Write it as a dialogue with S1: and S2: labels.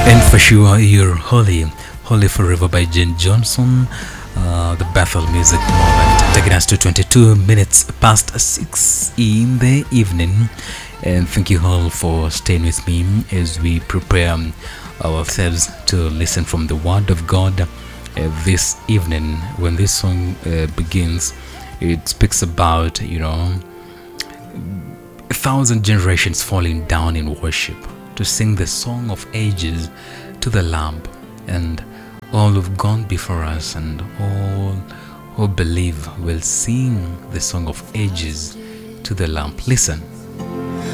S1: And for sure, you're Holy, Holy Forever by Jane Johnson, the Bethel Music Moment, taking us to 22 minutes past 6 in the evening. And thank you all for staying with me as we prepare ourselves to listen from the Word of God this evening. When this song begins, it speaks about, 1,000 generations falling down in worship to sing the song of ages to the Lamb, and all who've gone before us and all who believe will sing the song of ages to the Lamb. Listen.